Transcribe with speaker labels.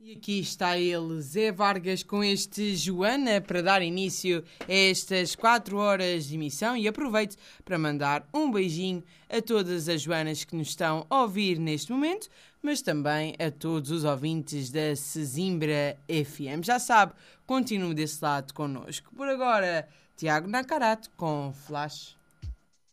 Speaker 1: E aqui está ele, Zé Vargas, com este Joana, para dar início a estas 4 horas de emissão. E aproveito para mandar um beijinho a todas as Joanas que nos estão a ouvir neste momento, mas também a todos os ouvintes da Sesimbra FM. Já sabe, continue desse lado connosco. Por agora, Tiago Nacarato com Flash.